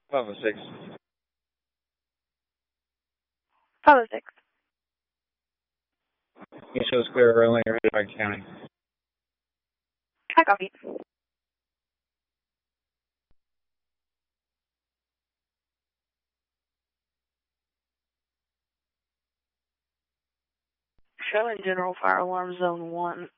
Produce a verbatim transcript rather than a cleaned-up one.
five oh six. five oh six. You show square early in Pike County. I copy. Showing general fire alarm zone one.